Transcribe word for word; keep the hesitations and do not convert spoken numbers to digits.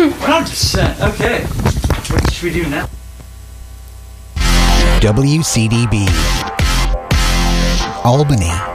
one hundred percent. Okay. What should we do now? W C D B Albany.